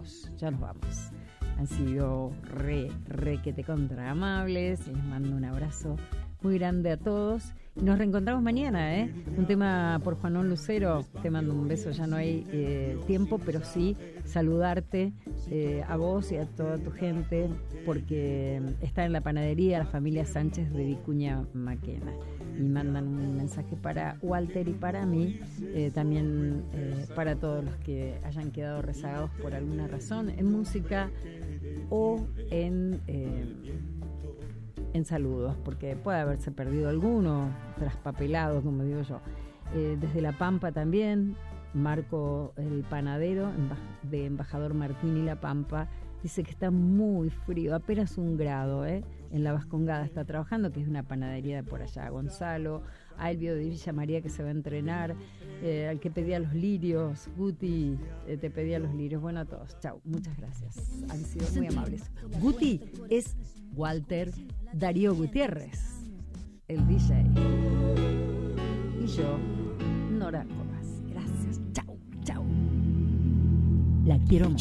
todos. Ya nos vamos. Han sido que te contra amables. Les mando un abrazo muy grande a todos. Nos reencontramos mañana, ¿eh? Un tema por Juanón Lucero. Te mando un beso, ya no hay tiempo, pero sí saludarte a vos y a toda tu gente, porque está en la panadería la familia Sánchez de Vicuña Maquena. Y mandan un mensaje para Walter y para mí, también para todos los que hayan quedado rezagados por alguna razón, en música o en saludos, porque puede haberse perdido alguno, traspapelado, como digo yo. Desde La Pampa también, Marco el panadero, de Embajador Martín y La Pampa, dice que está muy frío, apenas 1 grado, en La Vascongada está trabajando, que es una panadería de por allá. Gonzalo, a Elvio de Villa María, que se va a entrenar, al que pedía los lirios, Guti, te pedía los lirios. Bueno, a todos, chau, muchas gracias, han sido muy amables. Guti es Walter Darío Gutiérrez, el DJ, y yo, Nora Cobas. Gracias, chau, chau. La quiero mucho.